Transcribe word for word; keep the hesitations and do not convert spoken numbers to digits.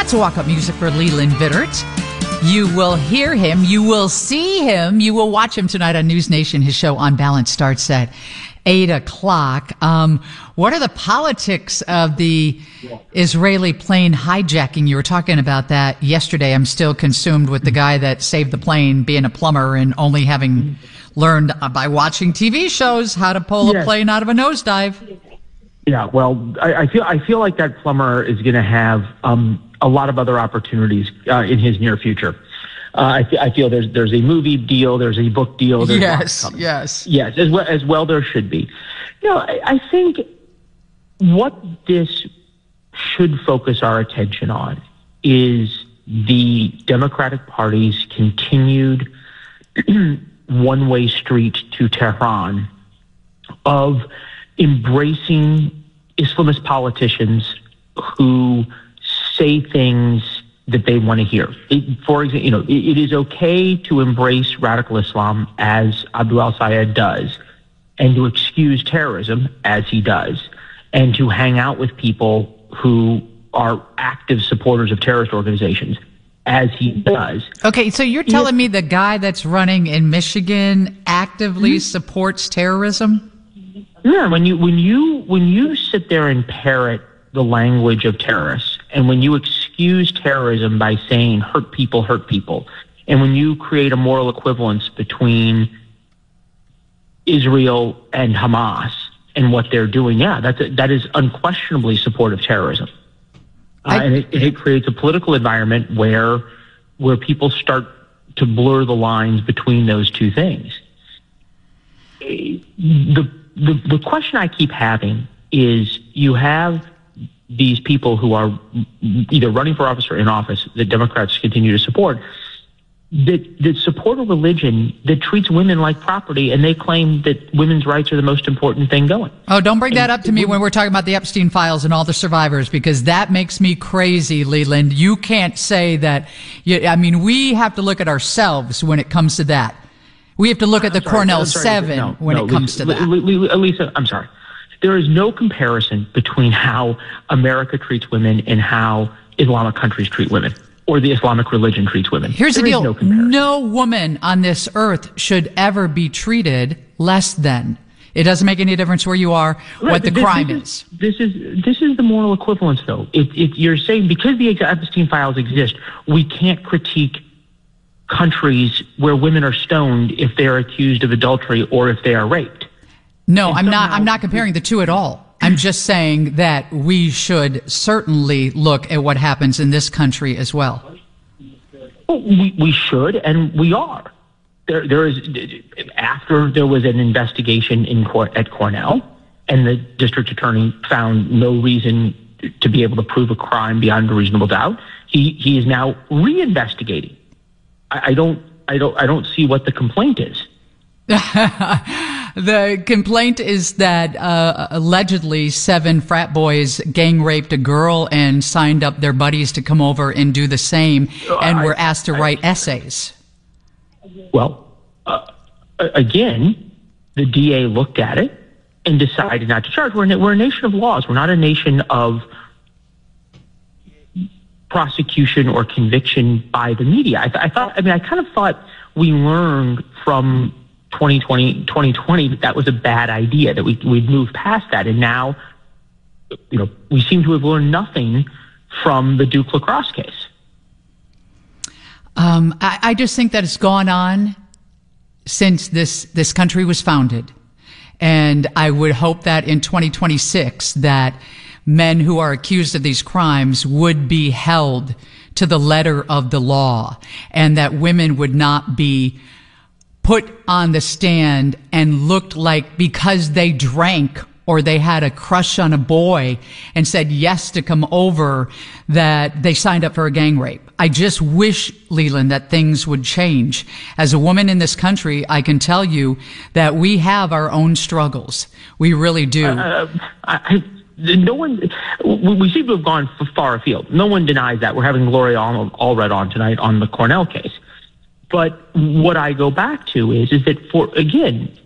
That's walk-up music for Leland Vittert. You will hear him. You will see him. You will watch him tonight on News Nation. His show On Balance starts at eight o'clock. Um, what are the politics of the Israeli plane hijacking? You were talking about that yesterday. I'm still consumed with the guy that saved the plane being a plumber and only having learned by watching T V shows how to pull yes. a plane out of a nosedive. Yeah, well, I, I feel I feel like that plumber is going to have um, a lot of other opportunities uh, in his near future. Uh, I, th- I feel there's there's a movie deal, there's a book deal. There's yes, yes, yes, as well as well there should be. You know, I, I think what this should focus our attention on is the Democratic Party's continued one-way street to Tehran of embracing Islamist politicians who say things that they want to hear. It, for example, you know, it, it is okay to embrace radical Islam as Abdul al-Sayed does, and to excuse terrorism as he does, and to hang out with people who are active supporters of terrorist organizations as he does. Okay, so you're telling me the guy that's running in Michigan actively mm-hmm. supports terrorism? Yeah, when you when you when you sit there and parrot the language of terrorists, and when you excuse terrorism by saying hurt people hurt people, and when you create a moral equivalence between Israel and Hamas and what they're doing, yeah, that's a, that is unquestionably support of terrorism, uh, and it, it creates a political environment where where people start to blur the lines between those two things. The The, the question I keep having is you have these people who are either running for office or in office that Democrats continue to support that, that support a religion that treats women like property, and they claim that women's rights are the most important thing going. Oh, don't bring that up to me when we're talking about the Epstein files and all the survivors, because that makes me crazy, Leland. You can't say that. You, I mean, we have to look at ourselves when it comes to that. We have to look at the sorry, Cornell sorry, seven no, when no, it comes Lisa, to that. Lisa, I'm sorry. There is no comparison between how America treats women and how Islamic countries treat women, or the Islamic religion treats women. Here's there the deal. No, no woman on this earth should ever be treated less than. It doesn't make any difference where you are, right, what the this, crime this is. is. This is this is the moral equivalence, though. If, if you're saying because the Epstein files exist, we can't critique countries where women are stoned if they are accused of adultery or if they are raped. No, and I'm somehow, not. I'm not comparing the two at all. I'm just saying that we should certainly look at what happens in this country as well. well we, we should, and we are. There, there is after there was an investigation in court at Cornell, and the district attorney found no reason to be able to prove a crime beyond a reasonable doubt. He he is now reinvestigating. I don't, I don't, I don't see what the complaint is. The complaint is that uh, allegedly seven frat boys gang raped a girl and signed up their buddies to come over and do the same, and were asked to write essays. Well, uh, again, the D A looked at it and decided not to charge. We're, we're a nation of laws. We're not a nation of prosecution or conviction by the media. I, th- I thought, I mean, I kind of thought we learned from twenty twenty, twenty twenty that that was a bad idea, that we, we'd moved past that. And now, you know, we seem to have learned nothing from the Duke lacrosse case. Um, I, I just think that it's gone on since this, this country was founded. And I would hope that in twenty twenty-six that men who are accused of these crimes would be held to the letter of the law, and that women would not be put on the stand and looked like because they drank or they had a crush on a boy and said yes to come over that they signed up for a gang rape. I just wish, Leland, that things would change. As a woman in this country, I can tell you that we have our own struggles. We really do. Uh, I, No one, we seem to have gone far afield. No one denies that. We're having Gloria Allred on tonight on the Cornell case. But what I go back to is, is that for, again,